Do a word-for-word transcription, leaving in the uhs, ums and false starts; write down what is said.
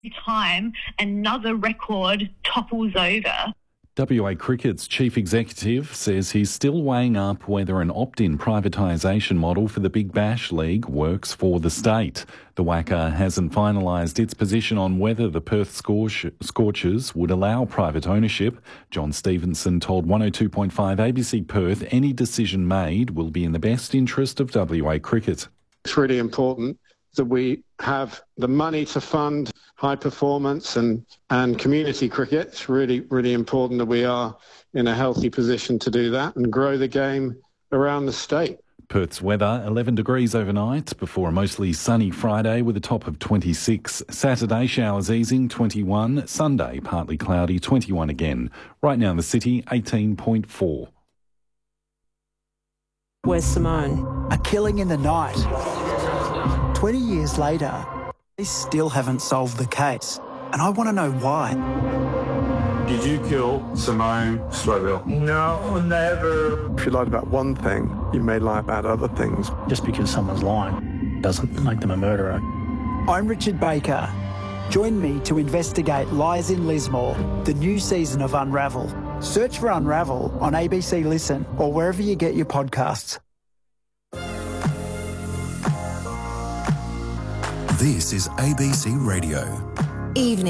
time another record topples over. W A Cricket's chief executive says he's still weighing up whether an opt-in privatisation model for the Big Bash League works for the state. The W A C A hasn't finalised its position on whether the Perth Scorch- Scorchers would allow private ownership. John Stevenson told one oh two point five A B C Perth any decision made will be in the best interest of W A Cricket. It's really important that we have the money to fund high performance and, and community cricket. It's really, really important that we are in a healthy position to do that and grow the game around the state. Perth's weather, eleven degrees overnight before a mostly sunny Friday with a top of twenty-six. Saturday, showers easing, twenty-one. Sunday, partly cloudy, twenty-one again. Right now in the city, eighteen point four. Where's Simone? A killing in the night. twenty years later, they still haven't solved the case. And I want to know why. Did you kill Simone Slowell? No, never. If you lied about one thing, you may lie about other things. Just because someone's lying doesn't make them a murderer. I'm Richard Baker. Join me to investigate Lies in Lismore, the new season of Unravel. Search for Unravel on A B C Listen or wherever you get your podcasts. This is A B C Radio. Evening.